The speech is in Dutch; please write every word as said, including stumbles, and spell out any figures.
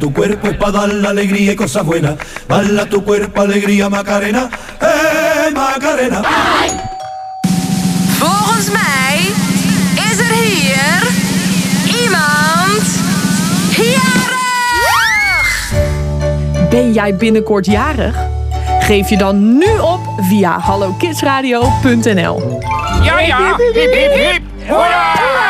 Tu cuerpo es para dar la alegría y cosas buenas. Bala tu cuerpo, alegría, Macarena. Eh, Macarena. Volgens mij is er hier iemand jarig. Ben jij binnenkort jarig? Geef je dan nu op via hallo kids radio punt n l. Ja, ja. Hip, hip, hip. Hoera!